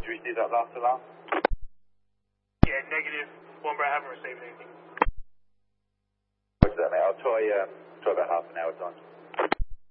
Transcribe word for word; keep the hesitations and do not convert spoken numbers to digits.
you receive that last alarm? Yeah, negative. One, but I haven't received anything. What's that, mate? I'll try, uh, try about half an hour time.